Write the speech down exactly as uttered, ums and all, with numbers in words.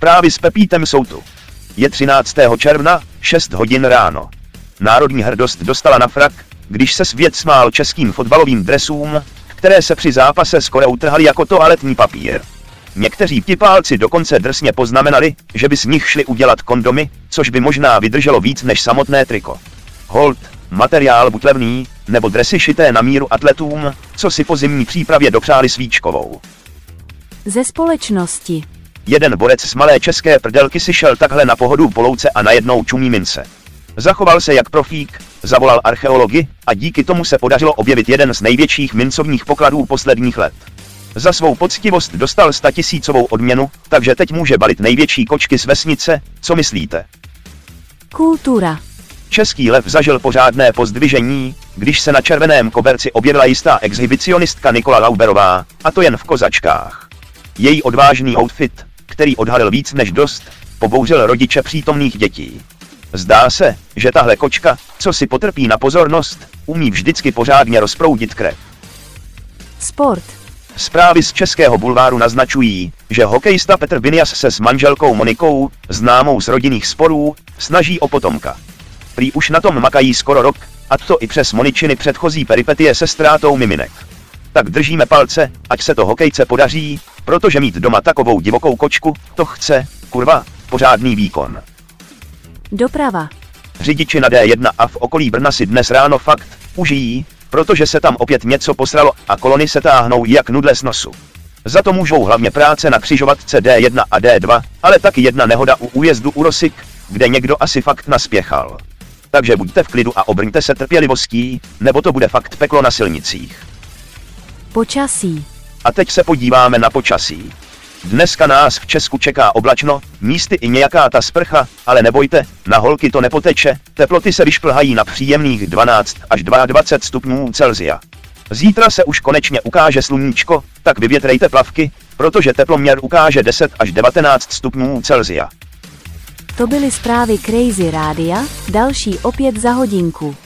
Zprávy s Pepítem jsou tu. Je třináctého června, šest hodin ráno. Národní hrdost dostala na frak, když se svět smál českým fotbalovým dresům, které se při zápase s Koreou trhaly jako toaletní papír. Někteří vtipálci dokonce drsně poznamenali, že by z nich šli udělat kondomy, což by možná vydrželo víc než samotné triko. Hold, materiál buď levný, nebo dresy šité na míru atletům, co si po zimní přípravě dopřáli svíčkovou. Ze společnosti. Jeden borec z malé české prdelky si šel takhle na pohodu po louce a najednou čumí mince. Zachoval se jak profík, zavolal archeology a díky tomu se podařilo objevit jeden z největších mincovních pokladů posledních let. Za svou poctivost dostal statisícovou odměnu, takže teď může balit největší kočky z vesnice, co myslíte? Kultura. Český lev zažil pořádné pozdvižení, když se na červeném koberci objevila jistá exhibicionistka Nikola Lauberová, a to jen v kozačkách. Její odvážný outfit, který odhalil víc než dost, pobouřil rodiče přítomných dětí. Zdá se, že tahle kočka, co si potrpí na pozornost, umí vždycky pořádně rozproudit krev. Sport. Zprávy z českého bulváru naznačují, že hokejista Petr Vinias se s manželkou Monikou, známou z rodinných sporů, snaží o potomka. Prý už na tom makají skoro rok, a to i přes Moničiny předchozí peripetie se ztrátou miminek. Tak držíme palce, ať se to hokejce podaří, protože mít doma takovou divokou kočku, to chce, kurva, pořádný výkon. Doprava. Řidiči na D jedna a v okolí Brna si dnes ráno fakt užijí, protože se tam opět něco posralo a kolony se táhnou jak nudle z nosu. Za to můžou hlavně práce na křižovatce D jedna a D dva, ale taky jedna nehoda u újezdu u Rosik, kde někdo asi fakt naspěchal. Takže buďte v klidu a obrňte se trpělivostí, nebo to bude fakt peklo na silnicích. Počasí. A teď se podíváme na počasí. Dneska nás v Česku čeká oblačno, místy i nějaká ta sprcha, ale nebojte, na holky to nepoteče, teploty se vyšplhají na příjemných dvanáct až dvacet dva stupňů Celsia. Zítra se už konečně ukáže sluníčko, tak vyvětrejte plavky, protože teploměr ukáže deset až devatenáct stupňů Celsia. To byly zprávy Crazy Rádia, další opět za hodinku.